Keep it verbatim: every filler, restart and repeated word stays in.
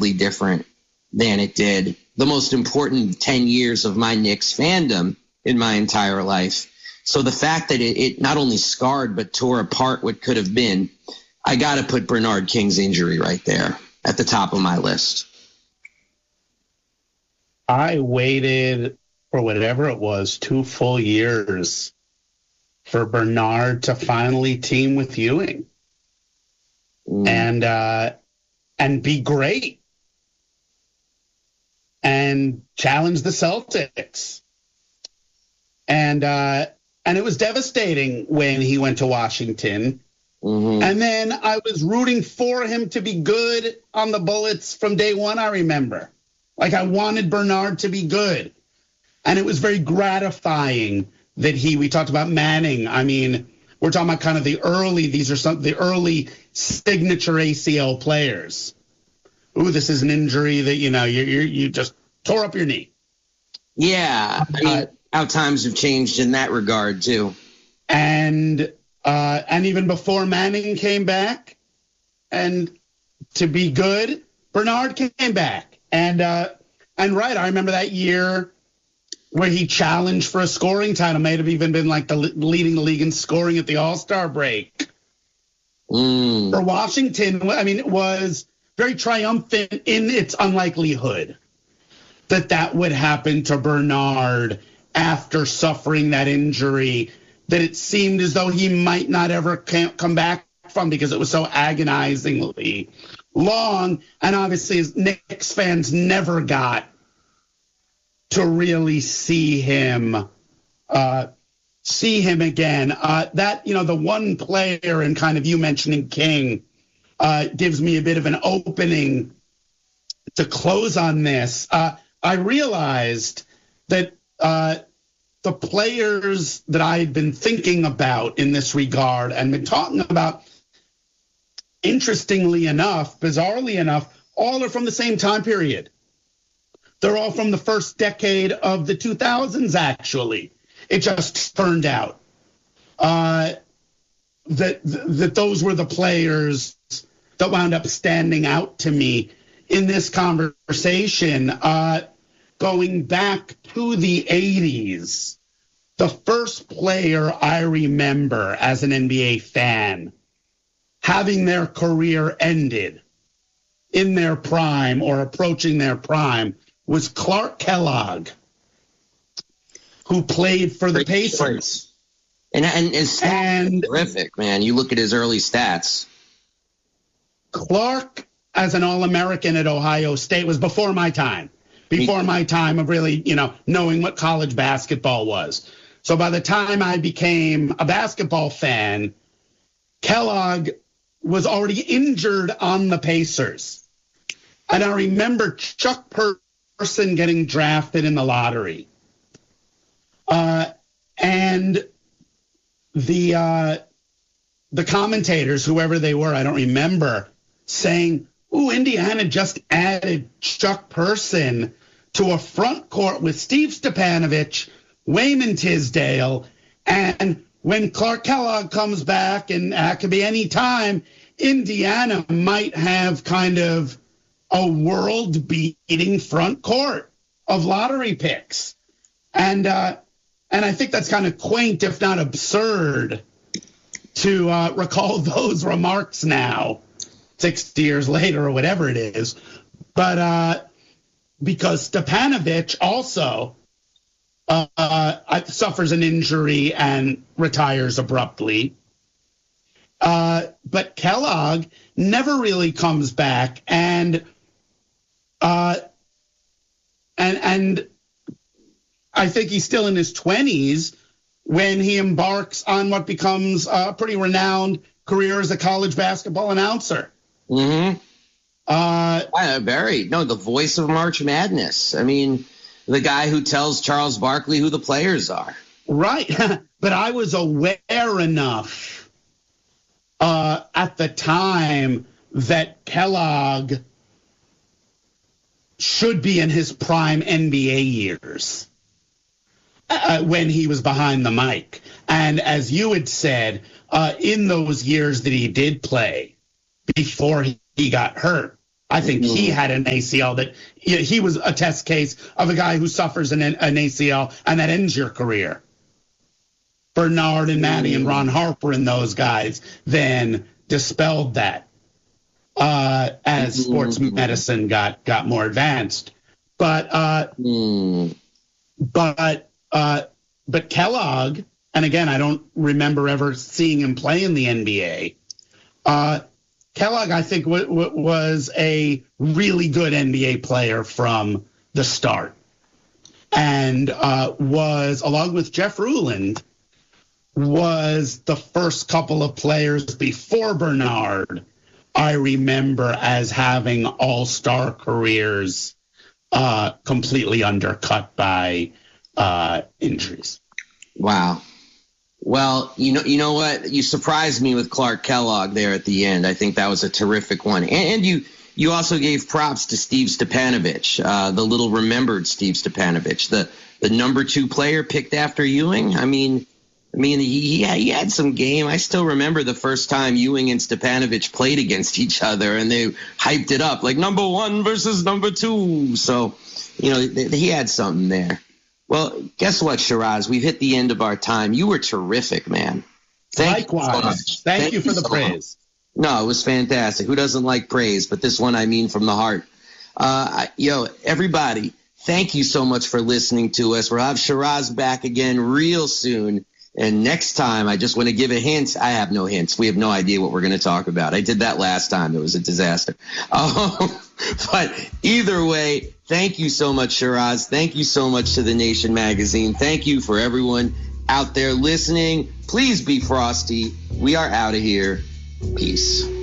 wildly different than it did the most important ten years of my Knicks fandom in my entire life. So the fact that it, it not only scarred but tore apart what could have been, I got to put Bernard King's injury right there at the top of my list. I waited for whatever it was, two full years for Bernard to finally team with Ewing mm. and uh, and be great and challenge the Celtics. And uh, and it was devastating when he went to Washington. Mm-hmm. And then I was rooting for him to be good on the Bullets from day one, I remember. Like, I wanted Bernard to be good. And it was very gratifying that he, we talked about Manning. I mean, we're talking about kind of the early, these are some, the early signature A C L players. Ooh, this is an injury that, you know, you you you just tore up your knee. Yeah, I mean, uh, how times have changed in that regard, too. And uh, and even before Manning came back, and to be good, Bernard came back. And, uh, and right, I remember that year where he challenged for a scoring title, may have even been like the leading the league in scoring at the All-Star break. Mm. For Washington, I mean, it was very triumphant in its unlikelihood that that would happen to Bernard after suffering that injury, that it seemed as though he might not ever come back from because it was so agonizingly long. And obviously, as Knicks fans never got to really see him, uh, see him again. Uh, that, you know, the one player, and kind of you mentioning King, uh, gives me a bit of an opening to close on this. Uh, I realized that uh, the players that I had been thinking about in this regard and been talking about, interestingly enough, bizarrely enough, all are from the same time period. They're all from the first decade of the two thousands, actually. It just turned out uh, that that those were the players that wound up standing out to me in this conversation. Uh, going back to the eighties, the first player I remember as an N B A fan having their career ended in their prime or approaching their prime was Clark Kellogg, who played for the Pacers. Choice. And and, and, and terrific, man. You look at his early stats. Clark, as an All-American at Ohio State, was before my time. Before my time of really, you know, knowing what college basketball was. So by the time I became a basketball fan, Kellogg was already injured on the Pacers. And I remember Chuck Person getting drafted in the lottery. Uh, and the uh, the commentators, whoever they were, I don't remember, saying, ooh, Indiana just added Chuck Person to a front court with Steve Stepanovich, Wayman Tisdale, and when Clark Kellogg comes back, and that could be any time, Indiana might have kind of a world-beating front court of lottery picks. And uh, and I think that's kind of quaint, if not absurd, to uh, recall those remarks now, sixty years later or whatever it is. But uh, because Stepanovich also uh, uh, suffers an injury and retires abruptly. Uh, but Kellogg never really comes back, and uh, and and I think he's still in his twenties when he embarks on what becomes a pretty renowned career as a college basketball announcer. Mm-hmm. Uh, uh, Barry, no, the voice of March Madness. I mean, the guy who tells Charles Barkley who the players are. Right, but I was aware enough Uh, at the time that Kellogg should be in his prime N B A years uh, when he was behind the mic. And as you had said, uh, in those years that he did play before he, he got hurt, I think he had an A C L that he was a test case of a guy who suffers an, an A C L and that ends your career. Bernard and Matty and Ron Harper and those guys then dispelled that uh, as sports medicine got got more advanced. But uh, mm. but uh, but Kellogg, and again, I don't remember ever seeing him play in the N B A. Uh, Kellogg, I think, w- w- was a really good N B A player from the start, and uh, was, along with Jeff Ruland, was the first couple of players before Bernard I remember as having all-star careers uh, completely undercut by uh, injuries. Wow. Well, you know, you know what? You surprised me with Clark Kellogg there at the end. I think that was a terrific one. And, and you you also gave props to Steve Stepanovich, uh, the little remembered Steve Stepanovich, the the number two player picked after Ewing. I mean, I mean, he, he had some game. I still remember the first time Ewing and Stepanovich played against each other, and they hyped it up like number one versus number two. So, you know, he had something there. Well, guess what, Shiraz? We've hit the end of our time. You were terrific, man. Thank Likewise. You so much. Thank, Thank you for you the so praise. Much. No, it was fantastic. Who doesn't like praise? But this one I mean from the heart. Uh, yo, everybody, thank you so much for listening to us. We'll have Shiraz back again real soon. And next time, I just want to give a hint. I have no hints. We have no idea what we're going to talk about. I did that last time. It was a disaster. Um, but either way, thank you so much, Shiraz. Thank you so much to The Nation magazine. Thank you for everyone out there listening. Please be frosty. We are out of here. Peace.